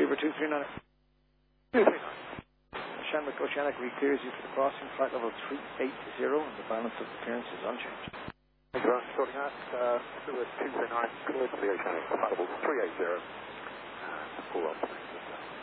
Vancouver 239. 239. Shamrock Oceanic re-clears you for the crossing, flight level 380, and the balance of the clearance is unchanged. Thank you, sorting out, Vancouver 239, cleared for the Oceanic, flight level 380, full up.